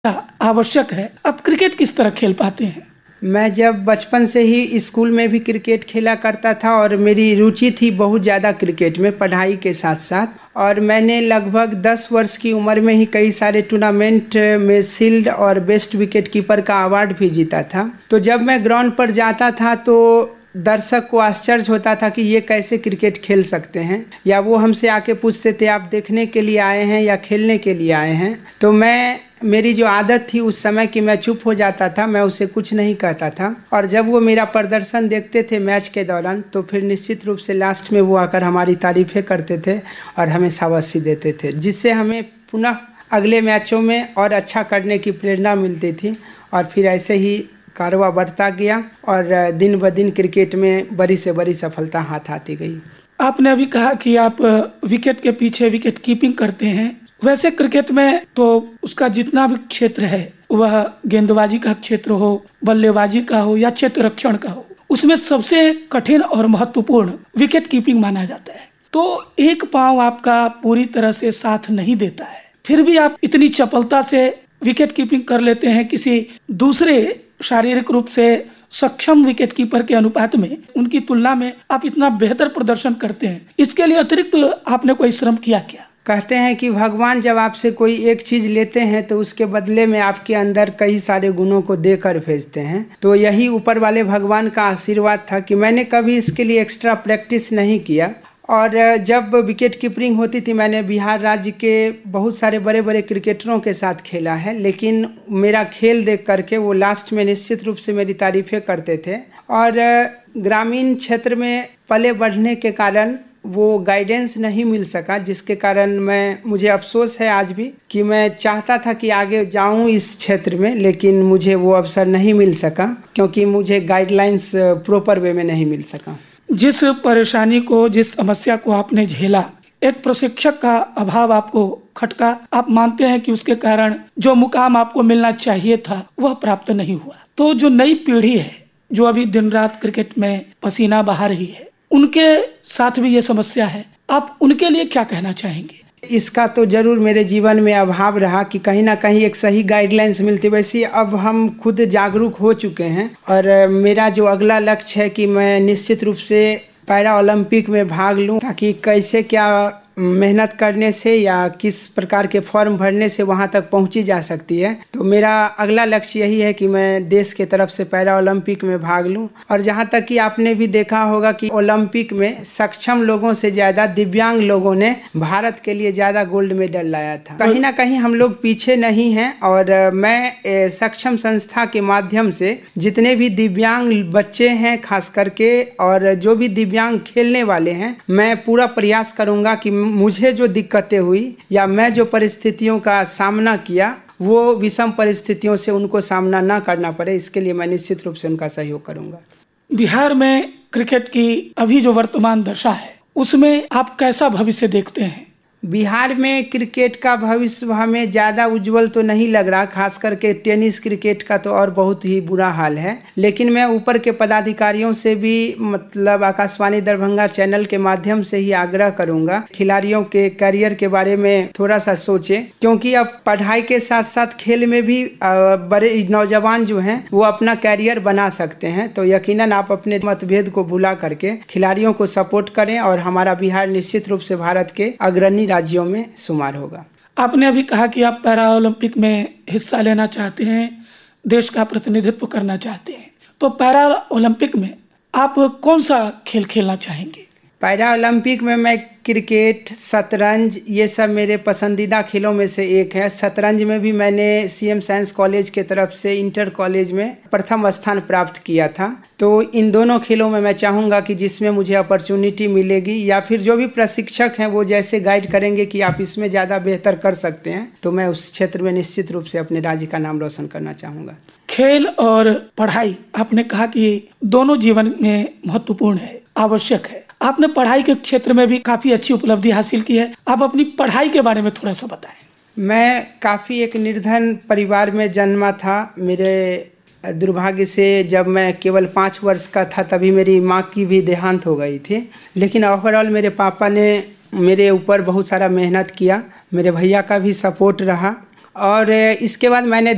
आवश्यक है। आप क्रिकेट किस तरह खेल पाते हैं? मैं जब बचपन से ही स्कूल में भी क्रिकेट खेला करता था और मेरी रुचि थी बहुत ज़्यादा क्रिकेट में पढ़ाई के साथ साथ। और मैंने लगभग 10 वर्ष की उम्र में ही कई सारे टूर्नामेंट में शील्ड और बेस्ट विकेट कीपर का अवार्ड भी जीता था। तो जब मैं ग्राउंड पर जाता था तो दर्शक को आश्चर्य होता था कि ये कैसे क्रिकेट खेल सकते हैं, या वो हमसे आके पूछते थे आप देखने के लिए आए हैं या खेलने के लिए आए हैं। तो मेरी जो आदत थी उस समय कि मैं चुप हो जाता था, मैं उसे कुछ नहीं कहता था। और जब वो मेरा प्रदर्शन देखते थे मैच के दौरान तो फिर निश्चित रूप से लास्ट में वो आकर हमारी तारीफ़ें करते थे और हमें शाबाशी देते थे, जिससे हमें पुनः अगले मैचों में और अच्छा करने की प्रेरणा मिलती थी। और फिर ऐसे ही कारवां बढ़ता गया और दिन ब दिन क्रिकेट में बड़ी से बड़ी सफलता हाथ आती गई। आपने अभी कहा कि आप विकेट के पीछे विकेट कीपिंग करते हैं। वैसे क्रिकेट में तो उसका जितना भी क्षेत्र है, वह गेंदबाजी का क्षेत्र हो, बल्लेबाजी का हो या क्षेत्र रक्षण का हो, उसमें सबसे कठिन और महत्वपूर्ण विकेट कीपिंग माना जाता है। तो एक पांव आपका पूरी तरह से साथ नहीं देता है, फिर भी आप इतनी चपलता से विकेट कीपिंग कर लेते हैं। किसी दूसरे शारीरिक रूप से सक्षम विकेट कीपर के अनुपात में, उनकी तुलना में आप इतना बेहतर प्रदर्शन करते हैं। इसके लिए अतिरिक्त आपने कोई श्रम किया क्या? कहते हैं कि भगवान जब आपसे कोई एक चीज लेते हैं तो उसके बदले में आपके अंदर कई सारे गुणों को देकर भेजते हैं। तो यही ऊपर वाले भगवान का आशीर्वाद था कि मैंने कभी इसके लिए एक्स्ट्रा प्रैक्टिस नहीं किया। और जब विकेट कीपिंग होती थी, मैंने बिहार राज्य के बहुत सारे बड़े बड़े क्रिकेटरों के साथ खेला है, लेकिन मेरा खेल देख करके वो लास्ट में निश्चित रूप से मेरी तारीफ़ें करते थे। और ग्रामीण क्षेत्र में पले बढ़ने के कारण वो गाइडेंस नहीं मिल सका, जिसके कारण मुझे अफसोस है आज भी कि मैं चाहता था कि आगे जाऊं इस क्षेत्र में, लेकिन मुझे वो अवसर नहीं मिल सका क्योंकि मुझे गाइडलाइंस प्रॉपर वे में नहीं मिल सका। जिस परेशानी को, जिस समस्या को आपने झेला, एक प्रशिक्षक का अभाव आपको खटका, आप मानते हैं कि उसके कारण जो मुकाम आपको मिलना चाहिए था वह प्राप्त नहीं हुआ। तो जो नई पीढ़ी है जो अभी दिन रात क्रिकेट में पसीना बहा रही है, उनके साथ भी ये समस्या है, आप उनके लिए क्या कहना चाहेंगे? इसका तो जरूर मेरे जीवन में अभाव रहा कि कहीं ना कहीं एक सही गाइडलाइंस मिलती। वैसे अब हम खुद जागरूक हो चुके हैं और मेरा जो अगला लक्ष्य है कि मैं निश्चित रूप से पैरा ओलंपिक में भाग लूं, ताकि कैसे क्या मेहनत करने से या किस प्रकार के फॉर्म भरने से वहां तक पहुंची जा सकती है। तो मेरा अगला लक्ष्य यही है कि मैं देश के तरफ से पैरा ओलंपिक में भाग लूं। और जहां तक कि आपने भी देखा होगा कि ओलंपिक में सक्षम लोगों से ज्यादा दिव्यांग लोगों ने भारत के लिए ज्यादा गोल्ड मेडल लाया था। कहीं ना कहीं हम लोग पीछे नहीं हैं और मैं सक्षम संस्था के माध्यम से जितने भी दिव्यांग बच्चे हैं खास करके, और जो भी दिव्यांग खेलने वाले हैं, मैं पूरा प्रयास करूंगा कि मुझे जो दिक्कतें हुई या मैं जो परिस्थितियों का सामना किया वो विषम परिस्थितियों से उनको सामना ना करना पड़े, इसके लिए मैं निश्चित रूप से उनका सहयोग करूंगा। बिहार में क्रिकेट की अभी जो वर्तमान दशा है उसमें आप कैसा भविष्य देखते हैं? बिहार में क्रिकेट का भविष्य हमें ज़्यादा उज्जवल तो नहीं लग रहा, खास करके टेनिस क्रिकेट का तो और बहुत ही बुरा हाल है। लेकिन मैं ऊपर के पदाधिकारियों से भी, मतलब आकाशवाणी दरभंगा चैनल के माध्यम से ही आग्रह करूंगा खिलाड़ियों के करियर के बारे में थोड़ा सा सोचें, क्योंकि अब पढ़ाई के साथ साथ खेल में भी बड़े नौजवान जो हैं वो अपना कैरियर बना सकते हैं। तो यकीनन आप अपने मतभेद को भुला करके खिलाड़ियों को सपोर्ट करें और हमारा बिहार निश्चित रूप से भारत के अग्रणी राज्यों में शुमार होगा। आपने अभी कहा कि आप पैरा ओलंपिक में हिस्सा लेना चाहते हैं, देश का प्रतिनिधित्व करना चाहते हैं। तो पैरा ओलंपिक में आप कौन सा खेल खेलना चाहेंगे? पैरा ओलंपिक में मैं क्रिकेट, शतरंज, ये सब मेरे पसंदीदा खेलों में से एक है। शतरंज में भी मैंने सीएम साइंस कॉलेज के तरफ से इंटर कॉलेज में प्रथम स्थान प्राप्त किया था। तो इन दोनों खेलों में मैं चाहूँगा कि जिसमें मुझे अपॉर्चुनिटी मिलेगी या फिर जो भी प्रशिक्षक हैं वो जैसे गाइड करेंगे कि आप इसमें ज़्यादा बेहतर कर सकते हैं, तो मैं उस क्षेत्र में निश्चित रूप से अपने राज्य का नाम रोशन करना चाहूँगा। खेल और पढ़ाई, आपने कहा कि दोनों जीवन में महत्वपूर्ण है, आवश्यक है। आपने पढ़ाई के क्षेत्र में भी काफी अच्छी उपलब्धि हासिल की है। आप अपनी पढ़ाई के बारे में थोड़ा सा बताएं। मैं काफ़ी एक निर्धन परिवार में जन्मा था। मेरे दुर्भाग्य से जब मैं केवल 5 वर्ष का था तभी मेरी माँ की भी देहांत हो गई थी। लेकिन ओवरऑल मेरे पापा ने मेरे ऊपर बहुत सारा मेहनत किया, मेरे भैया का भी सपोर्ट रहा। और इसके बाद मैंने